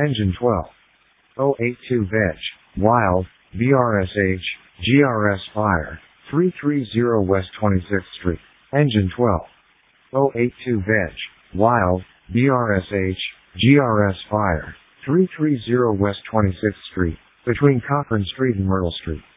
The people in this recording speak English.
Engine 12. 082 Veg. Wild, VRSH, GRS Fire, 330 West 26th Street. Engine 12. 082 Veg. Wild, VRSH, GRS Fire, 330 West 26th Street, between Cochran Street and Myrtle Street.